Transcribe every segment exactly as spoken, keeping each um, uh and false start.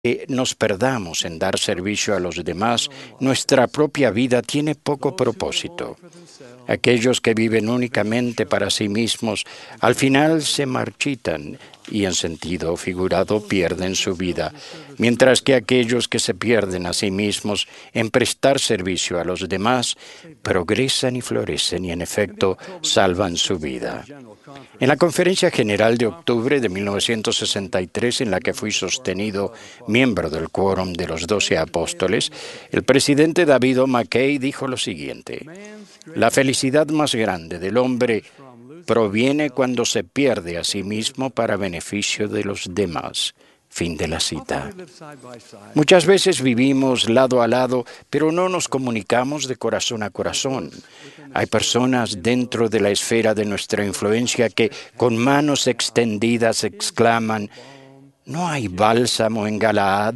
que nos perdamos en dar servicio a los demás, nuestra propia vida tiene poco propósito. Aquellos que viven únicamente para sí mismos, al final se marchitan y en sentido figurado pierden su vida, mientras que aquellos que se pierden a sí mismos en prestar servicio a los demás, progresan y florecen y en efecto salvan su vida. En la Conferencia General de octubre de mil novecientos sesenta y tres, en la que fui sostenido miembro del Quórum de los Doce Apóstoles, el presidente David O. McKay dijo lo siguiente: la felicidad más grande del hombre proviene cuando se pierde a sí mismo para beneficio de los demás. Fin de la cita. Muchas veces vivimos lado a lado, pero no nos comunicamos de corazón a corazón. Hay personas dentro de la esfera de nuestra influencia que con manos extendidas exclaman: ¿no hay bálsamo en Galaad?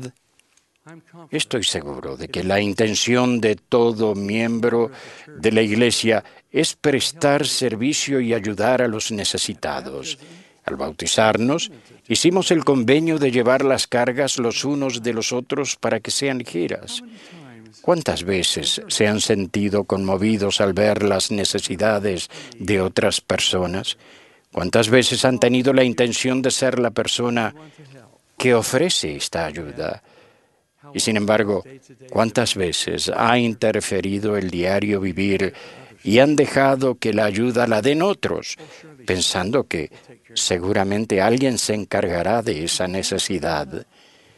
Estoy seguro de que la intención de todo miembro de la Iglesia es prestar servicio y ayudar a los necesitados. Al bautizarnos, hicimos el convenio de llevar las cargas los unos de los otros para que sean ligeras. ¿Cuántas veces se han sentido conmovidos al ver las necesidades de otras personas? ¿Cuántas veces han tenido la intención de ser la persona que ofrece esta ayuda? Y sin embargo, ¿cuántas veces ha interferido el diario vivir y han dejado que la ayuda la den otros, pensando que seguramente alguien se encargará de esa necesidad?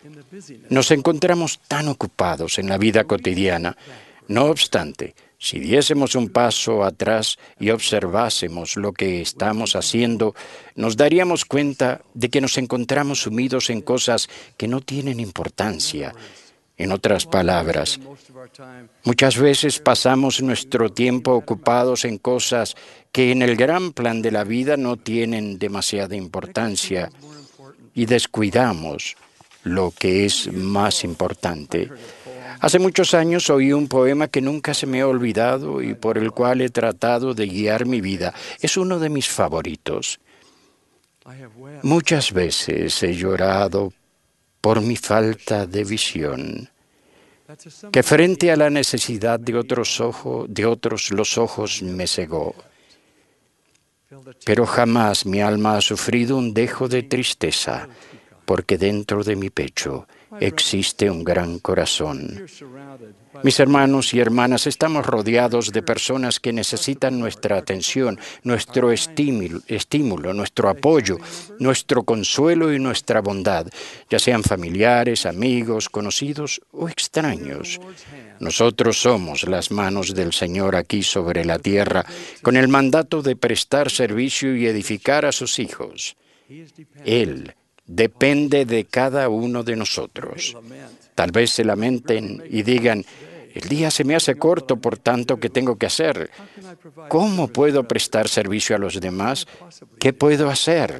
Nos encontramos tan ocupados en la vida cotidiana. No obstante, si diésemos un paso atrás y observásemos lo que estamos haciendo, nos daríamos cuenta de que nos encontramos sumidos en cosas que no tienen importancia. En otras palabras, muchas veces pasamos nuestro tiempo ocupados en cosas que en el gran plan de la vida no tienen demasiada importancia y descuidamos lo que es más importante. Hace muchos años oí un poema que nunca se me ha olvidado y por el cual he tratado de guiar mi vida. Es uno de mis favoritos. Muchas veces he llorado por mi falta de visión, que frente a la necesidad de otros ojos, de otros los ojos me cegó. Pero jamás mi alma ha sufrido un dejo de tristeza, porque dentro de mi pecho existe un gran corazón. Mis hermanos y hermanas, estamos rodeados de personas que necesitan nuestra atención, nuestro estímulo, estímulo, nuestro apoyo, nuestro consuelo y nuestra bondad, ya sean familiares, amigos, conocidos o extraños. Nosotros somos las manos del Señor aquí sobre la tierra, con el mandato de prestar servicio y edificar a sus hijos. Él depende de cada uno de nosotros. Tal vez se lamenten y digan: el día se me hace corto por tanto que tengo que hacer. ¿Cómo puedo prestar servicio a los demás? ¿Qué puedo hacer?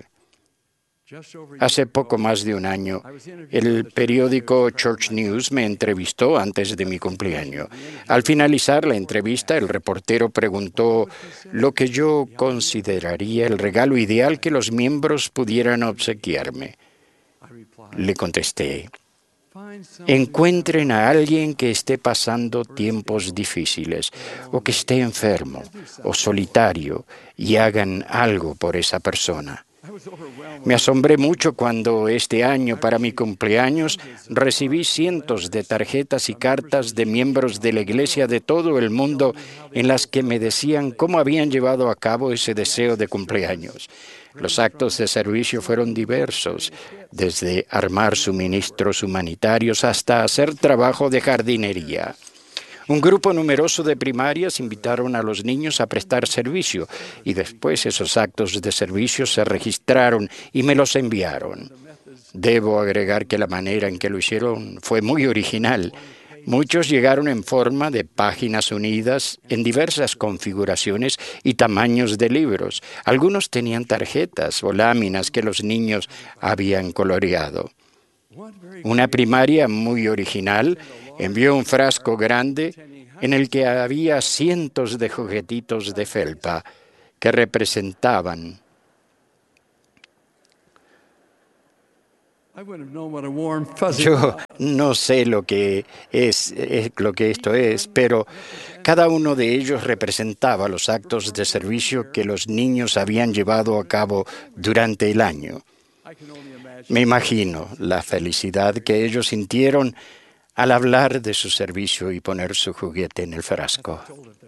Hace poco más de un año, el periódico Church News me entrevistó antes de mi cumpleaños. Al finalizar la entrevista, el reportero preguntó lo que yo consideraría el regalo ideal que los miembros pudieran obsequiarme. Le contesté: encuentren a alguien que esté pasando tiempos difíciles o que esté enfermo o solitario y hagan algo por esa persona. Me asombré mucho cuando este año, para mi cumpleaños, recibí cientos de tarjetas y cartas de miembros de la Iglesia de todo el mundo en las que me decían cómo habían llevado a cabo ese deseo de cumpleaños. Los actos de servicio fueron diversos, desde armar suministros humanitarios hasta hacer trabajo de jardinería. Un grupo numeroso de primarias invitaron a los niños a prestar servicio y después esos actos de servicio se registraron y me los enviaron. Debo agregar que la manera en que lo hicieron fue muy original. Muchos llegaron en forma de páginas unidas en diversas configuraciones y tamaños de libros. Algunos tenían tarjetas o láminas que los niños habían coloreado. Una primaria muy original envió un frasco grande en el que había cientos de juguetitos de felpa que representaban Yo no sé lo que es, es lo que esto es, pero cada uno de ellos representaba los actos de servicio que los niños habían llevado a cabo durante el año. Me imagino la felicidad que ellos sintieron al hablar de su servicio y poner su juguete en el frasco.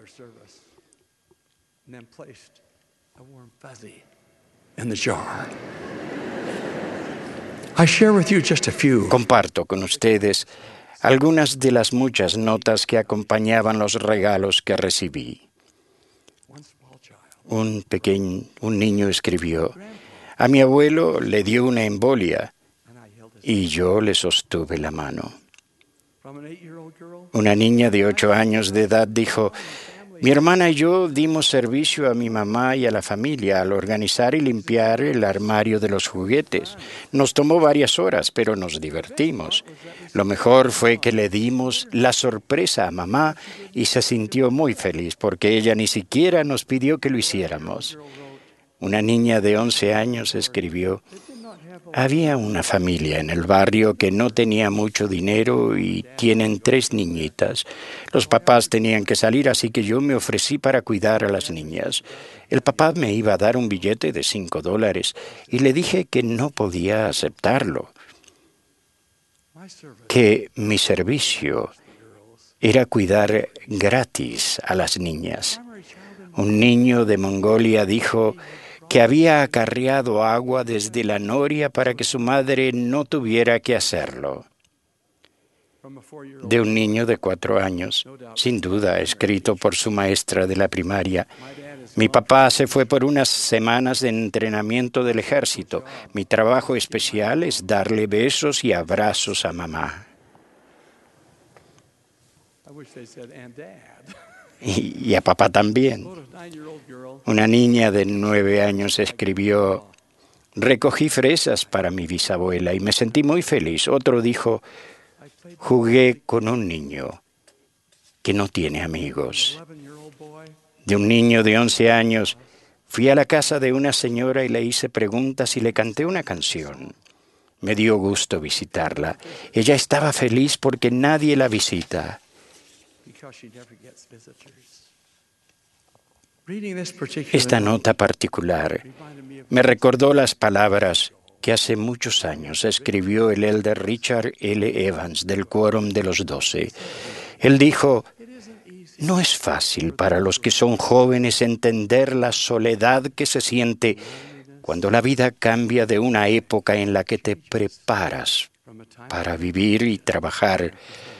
Comparto con ustedes algunas de las muchas notas que acompañaban los regalos que recibí. Un pequeño, un niño escribió: a mi abuelo le dio una embolia y yo le sostuve la mano. Una niña de ocho años de edad dijo: mi hermana y yo dimos servicio a mi mamá y a la familia al organizar y limpiar el armario de los juguetes. Nos tomó varias horas, pero nos divertimos. Lo mejor fue que le dimos la sorpresa a mamá y se sintió muy feliz porque ella ni siquiera nos pidió que lo hiciéramos. Una niña de once años escribió: había una familia en el barrio que no tenía mucho dinero y tienen tres niñitas. Los papás tenían que salir, así que yo me ofrecí para cuidar a las niñas. El papá me iba a dar un billete de cinco dólares y le dije que no podía aceptarlo, que mi servicio era cuidar gratis a las niñas. Un niño de Mongolia dijo que había acarreado agua desde la noria para que su madre no tuviera que hacerlo. De un niño de cuatro años, sin duda escrito por su maestra de la primaria: mi papá se fue por unas semanas de entrenamiento del ejército. Mi trabajo especial es darle besos y abrazos a mamá. Y, y a papá también. Una niña de nueve años escribió: recogí fresas para mi bisabuela y me sentí muy feliz. Otro dijo: jugué con un niño que no tiene amigos. De un niño de once años, fui a la casa de una señora y le hice preguntas y le canté una canción. Me dio gusto visitarla. Ella estaba feliz porque nadie la visita. Esta nota particular me recordó las palabras que hace muchos años escribió el elder Richard L. Evans del Quórum de los Doce. Él dijo: no es fácil para los que son jóvenes entender la soledad que se siente cuando la vida cambia de una época en la que te preparas para vivir y trabajar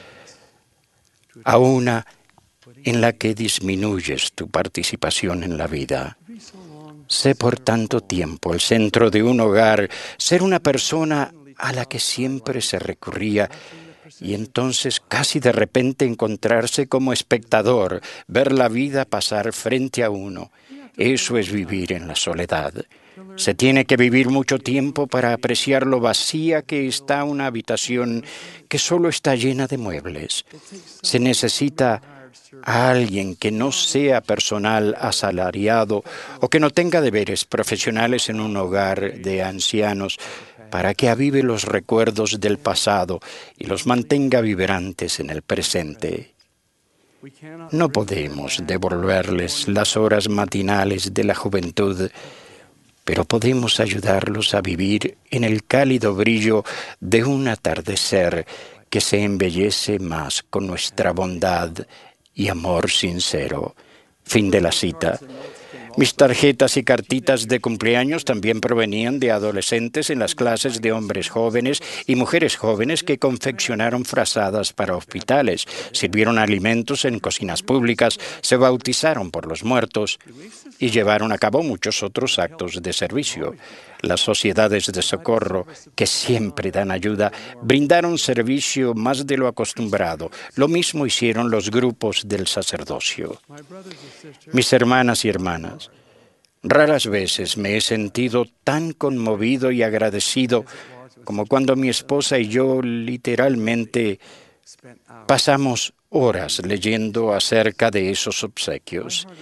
a una en la que disminuyes tu participación en la vida. Sé por tanto tiempo el centro de un hogar, ser una persona a la que siempre se recurría y entonces casi de repente encontrarse como espectador, ver la vida pasar frente a uno. Eso es vivir en la soledad. Se tiene que vivir mucho tiempo para apreciar lo vacía que está una habitación que solo está llena de muebles. Se necesita a alguien que no sea personal asalariado o que no tenga deberes profesionales en un hogar de ancianos para que avive los recuerdos del pasado y los mantenga vibrantes en el presente. No podemos devolverles las horas matinales de la juventud, pero podemos ayudarlos a vivir en el cálido brillo de un atardecer que se embellece más con nuestra bondad y amor sincero. Fin de la cita. Mis tarjetas y cartitas de cumpleaños también provenían de adolescentes en las clases de hombres jóvenes y mujeres jóvenes que confeccionaron frazadas para hospitales, sirvieron alimentos en cocinas públicas, se bautizaron por los muertos y llevaron a cabo muchos otros actos de servicio. Las sociedades de socorro, que siempre dan ayuda, brindaron servicio más de lo acostumbrado. Lo mismo hicieron los grupos del sacerdocio. Mis hermanas y hermanas, raras veces me he sentido tan conmovido y agradecido como cuando mi esposa y yo literalmente pasamos horas leyendo acerca de esos obsequios.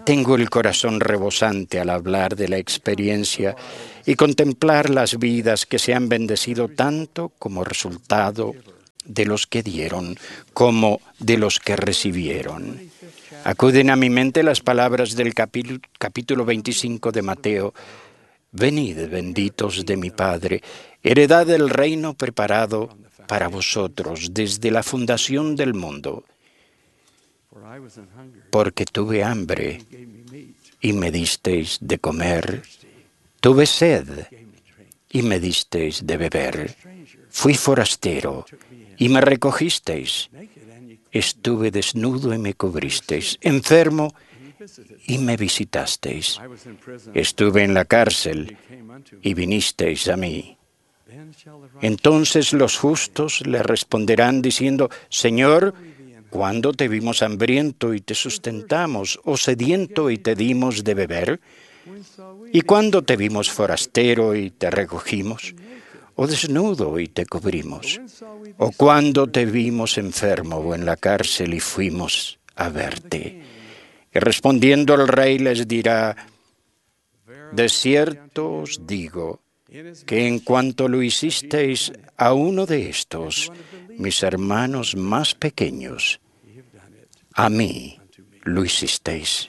Tengo el corazón rebosante al hablar de la experiencia y contemplar las vidas que se han bendecido tanto como resultado de los que dieron como de los que recibieron. Acuden a mi mente las palabras del capítulo, capítulo veinticinco de Mateo. Venid, benditos de mi Padre, heredad del reino preparado para vosotros desde la fundación del mundo. Porque tuve hambre y me disteis de comer, tuve sed y me disteis de beber, fui forastero y me recogisteis, estuve desnudo y me cubristeis, enfermo y me visitasteis, estuve en la cárcel y vinisteis a mí. Entonces los justos le responderán diciendo, Señor, ¿cuándo te vimos hambriento y te sustentamos, o sediento y te dimos de beber? ¿Y cuándo te vimos forastero y te recogimos, o desnudo y te cubrimos? ¿O cuándo te vimos enfermo o en la cárcel y fuimos a verte? Y respondiendo el rey les dirá, de cierto os digo, que en cuanto lo hicisteis a uno de estos, mis hermanos más pequeños, a mí lo hicisteis.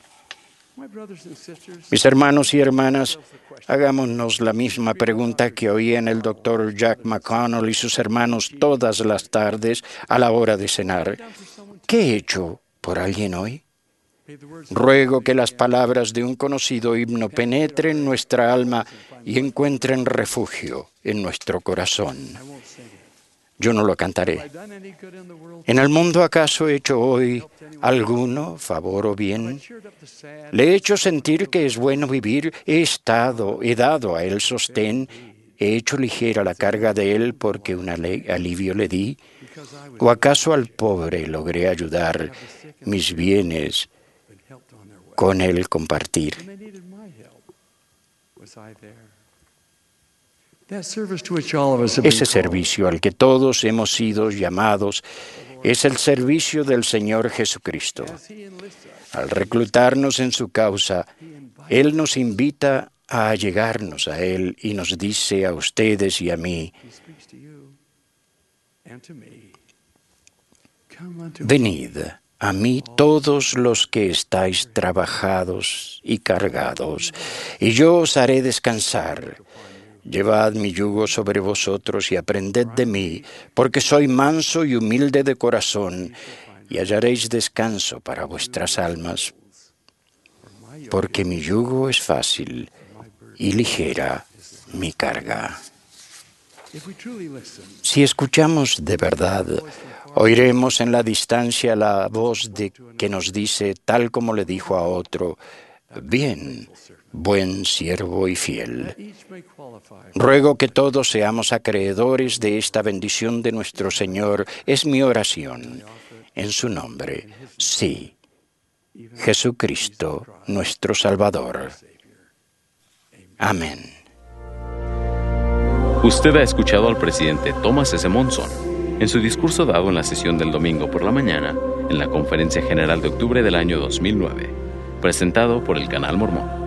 Mis hermanos y hermanas, hagámonos la misma pregunta que oían el doctor Jack McConnell y sus hermanos todas las tardes a la hora de cenar. ¿Qué he hecho por alguien hoy? Ruego que las palabras de un conocido himno penetren nuestra alma y encuentren refugio en nuestro corazón. Yo no lo cantaré. ¿En el mundo acaso he hecho hoy alguno favor o bien? Le he hecho sentir que es bueno vivir, he estado, he dado a él sostén, he hecho ligera la carga de él porque un alivio le di. ¿O acaso al pobre logré ayudar, mis bienes con él compartir? Ese servicio al que todos hemos sido llamados es el servicio del Señor Jesucristo. Al reclutarnos en su causa, Él nos invita a allegarnos a Él y nos dice a ustedes y a mí, venid a mí todos los que estáis trabajados y cargados, y yo os haré descansar. Llevad mi yugo sobre vosotros y aprended de mí, porque soy manso y humilde de corazón, y hallaréis descanso para vuestras almas, porque mi yugo es fácil y ligera mi carga. Si escuchamos de verdad, oiremos en la distancia la voz de que nos dice, tal como le dijo a otro, bien, buen siervo y fiel. Ruego que todos seamos acreedores de esta bendición de nuestro Señor. Es mi oración. En su nombre, sí. Jesucristo, nuestro Salvador. Amén. Usted ha escuchado al presidente Thomas S. Monson en su discurso dado en la sesión del domingo por la mañana en la Conferencia General de octubre del año dos mil nueve, presentado por el Canal Mormón.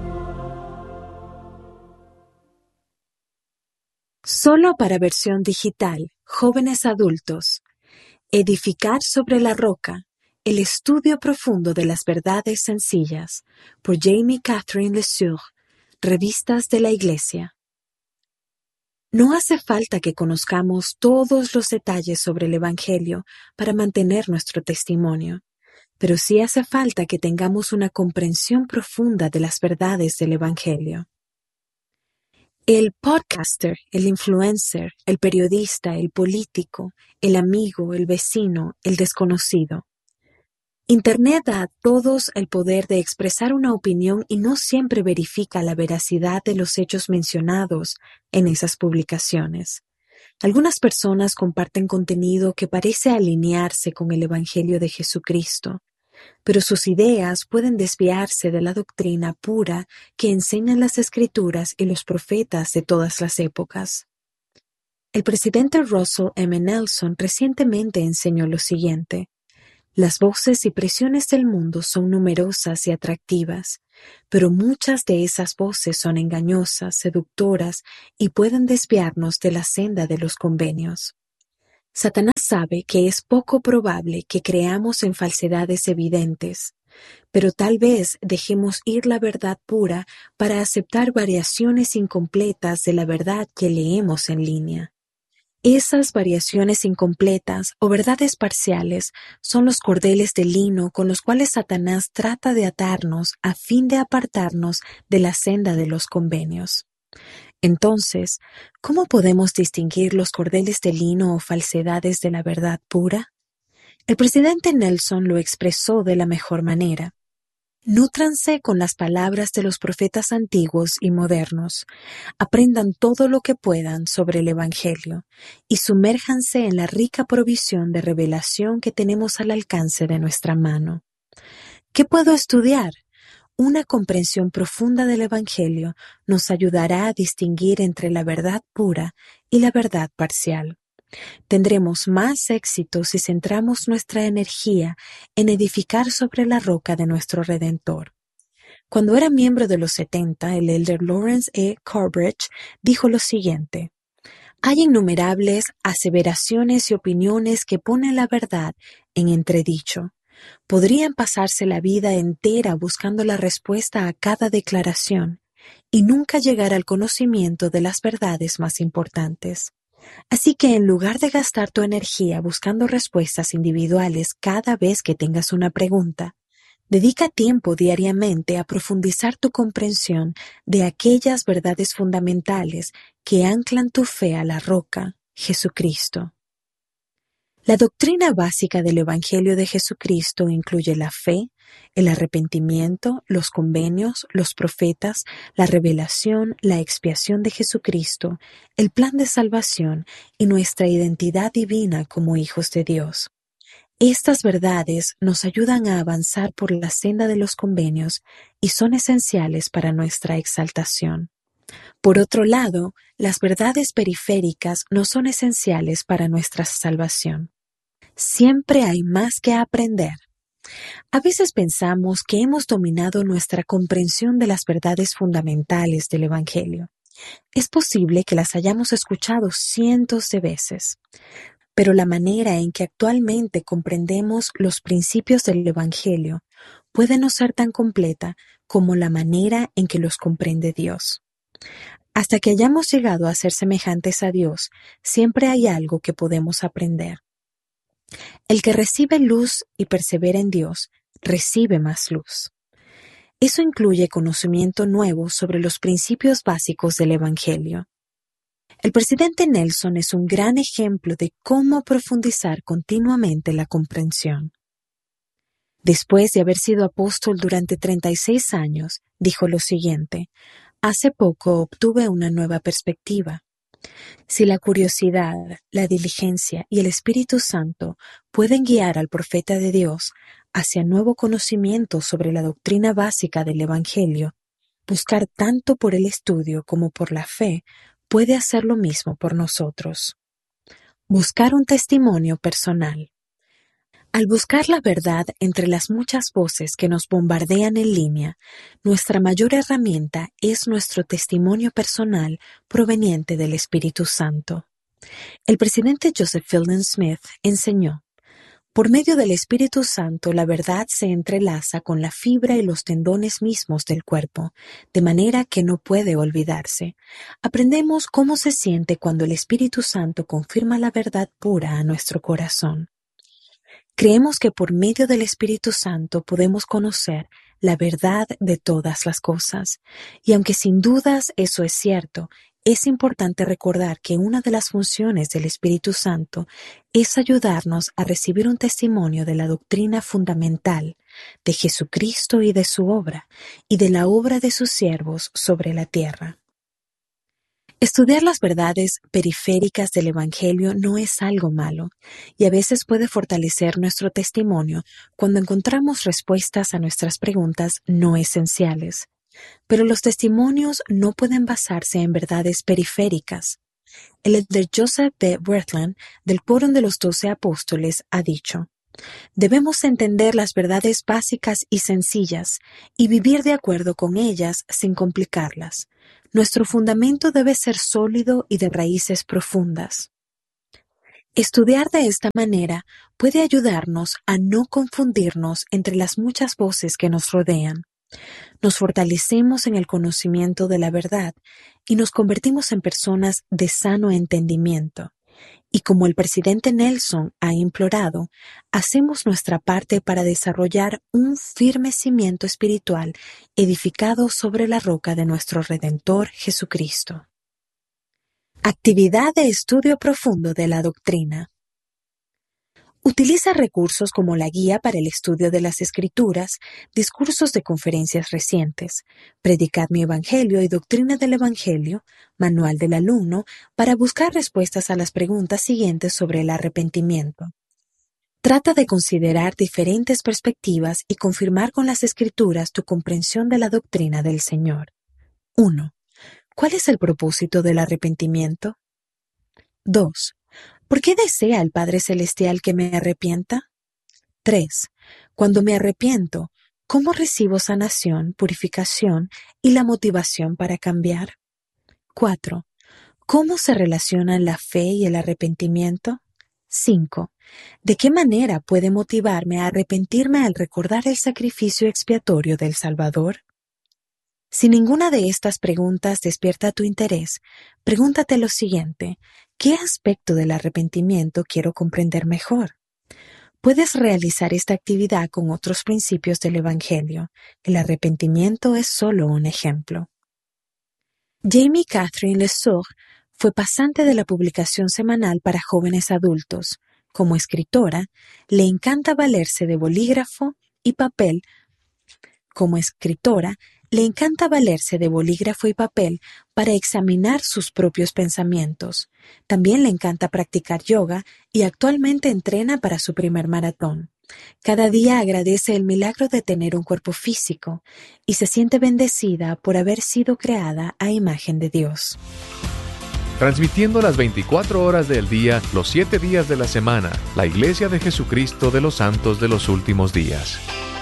Solo para versión digital, jóvenes adultos. Edificar sobre la roca. El estudio profundo de las verdades sencillas. Por Jamie Catherine LeSueur. Revistas de la Iglesia. No hace falta que conozcamos todos los detalles sobre el Evangelio para mantener nuestro testimonio, pero sí hace falta que tengamos una comprensión profunda de las verdades del Evangelio. El podcaster, el influencer, el periodista, el político, el amigo, el vecino, el desconocido. Internet da a todos el poder de expresar una opinión y no siempre verifica la veracidad de los hechos mencionados en esas publicaciones. Algunas personas comparten contenido que parece alinearse con el Evangelio de Jesucristo, pero sus ideas pueden desviarse de la doctrina pura que enseñan las Escrituras y los profetas de todas las épocas. El presidente Russell M. Nelson recientemente enseñó lo siguiente: Las voces y presiones del mundo son numerosas y atractivas, pero muchas de esas voces son engañosas, seductoras y pueden desviarnos de la senda de los convenios. Satanás sabe que es poco probable que creamos en falsedades evidentes, pero tal vez dejemos ir la verdad pura para aceptar variaciones incompletas de la verdad que leemos en línea. Esas variaciones incompletas o verdades parciales son los cordeles de lino con los cuales Satanás trata de atarnos a fin de apartarnos de la senda de los convenios. Entonces, ¿cómo podemos distinguir los cordeles de lino o falsedades de la verdad pura? El presidente Nelson lo expresó de la mejor manera. Nútranse con las palabras de los profetas antiguos y modernos, aprendan todo lo que puedan sobre el Evangelio y sumérjanse en la rica provisión de revelación que tenemos al alcance de nuestra mano. ¿Qué puedo estudiar? Una comprensión profunda del Evangelio nos ayudará a distinguir entre la verdad pura y la verdad parcial. Tendremos más éxito si centramos nuestra energía en edificar sobre la roca de nuestro Redentor. Cuando era miembro de los setenta, el elder Lawrence E. Carbridge dijo lo siguiente: hay innumerables aseveraciones y opiniones que ponen la verdad en entredicho. Podrían pasarse la vida entera buscando la respuesta a cada declaración y nunca llegar al conocimiento de las verdades más importantes. Así que en lugar de gastar tu energía buscando respuestas individuales cada vez que tengas una pregunta, dedica tiempo diariamente a profundizar tu comprensión de aquellas verdades fundamentales que anclan tu fe a la roca, Jesucristo. La doctrina básica del Evangelio de Jesucristo incluye la fe, el arrepentimiento, los convenios, los profetas, la revelación, la expiación de Jesucristo, el plan de salvación y nuestra identidad divina como hijos de Dios. Estas verdades nos ayudan a avanzar por la senda de los convenios y son esenciales para nuestra exaltación. Por otro lado, las verdades periféricas no son esenciales para nuestra salvación. Siempre hay más que aprender. A veces pensamos que hemos dominado nuestra comprensión de las verdades fundamentales del Evangelio. Es posible que las hayamos escuchado cientos de veces, pero la manera en que actualmente comprendemos los principios del Evangelio puede no ser tan completa como la manera en que los comprende Dios. Hasta que hayamos llegado a ser semejantes a Dios, siempre hay algo que podemos aprender. El que recibe luz y persevera en Dios, recibe más luz. Eso incluye conocimiento nuevo sobre los principios básicos del Evangelio. El presidente Nelson es un gran ejemplo de cómo profundizar continuamente la comprensión. Después de haber sido apóstol durante treinta y seis años, dijo lo siguiente: hace poco obtuve una nueva perspectiva. Si la curiosidad, la diligencia y el Espíritu Santo pueden guiar al profeta de Dios hacia nuevo conocimiento sobre la doctrina básica del Evangelio, buscar tanto por el estudio como por la fe puede hacer lo mismo por nosotros. Buscar un testimonio personal. Al buscar la verdad entre las muchas voces que nos bombardean en línea, nuestra mayor herramienta es nuestro testimonio personal proveniente del Espíritu Santo. El presidente Joseph Fielding Smith enseñó: por medio del Espíritu Santo la verdad se entrelaza con la fibra y los tendones mismos del cuerpo, de manera que no puede olvidarse. Aprendemos cómo se siente cuando el Espíritu Santo confirma la verdad pura a nuestro corazón. Creemos que por medio del Espíritu Santo podemos conocer la verdad de todas las cosas, y aunque sin dudas eso es cierto, es importante recordar que una de las funciones del Espíritu Santo es ayudarnos a recibir un testimonio de la doctrina fundamental de Jesucristo y de su obra, y de la obra de sus siervos sobre la tierra. Estudiar las verdades periféricas del Evangelio no es algo malo, y a veces puede fortalecer nuestro testimonio cuando encontramos respuestas a nuestras preguntas no esenciales. Pero los testimonios no pueden basarse en verdades periféricas. El elder Joseph B. Wirthlin, del Quórum de los Doce Apóstoles, ha dicho: Debemos entender las verdades básicas y sencillas y vivir de acuerdo con ellas sin complicarlas. Nuestro fundamento debe ser sólido y de raíces profundas. Estudiar de esta manera puede ayudarnos a no confundirnos entre las muchas voces que nos rodean. Nos fortalecemos en el conocimiento de la verdad y nos convertimos en personas de sano entendimiento. Y como el presidente Nelson ha implorado, hacemos nuestra parte para desarrollar un firme cimiento espiritual edificado sobre la roca de nuestro Redentor Jesucristo. Actividad de estudio profundo de la doctrina. Utiliza recursos como la Guía para el Estudio de las Escrituras, discursos de conferencias recientes, Predicad mi Evangelio y Doctrina del Evangelio, Manual del Alumno, para buscar respuestas a las preguntas siguientes sobre el arrepentimiento. Trata de considerar diferentes perspectivas y confirmar con las Escrituras tu comprensión de la doctrina del Señor. uno. ¿Cuál es el propósito del arrepentimiento? dos. ¿Por qué desea el Padre Celestial que me arrepienta? tres. Cuando me arrepiento, ¿cómo recibo sanación, purificación y la motivación para cambiar? cuatro. ¿Cómo se relacionan la fe y el arrepentimiento? cinco. ¿De qué manera puede motivarme a arrepentirme al recordar el sacrificio expiatorio del Salvador? Si ninguna de estas preguntas despierta tu interés, pregúntate lo siguiente: ¿qué aspecto del arrepentimiento quiero comprender mejor? Puedes realizar esta actividad con otros principios del Evangelio. El arrepentimiento es solo un ejemplo. Jamie Catherine Lesur fue pasante de la publicación semanal para jóvenes adultos. Como escritora, le encanta valerse de bolígrafo y papel. Como escritora, le encanta valerse de bolígrafo y papel para examinar sus propios pensamientos. También le encanta practicar yoga y actualmente entrena para su primer maratón. Cada día agradece el milagro de tener un cuerpo físico y se siente bendecida por haber sido creada a imagen de Dios. Transmitiendo las veinticuatro horas del día, los siete días de la semana, la Iglesia de Jesucristo de los Santos de los Últimos Días.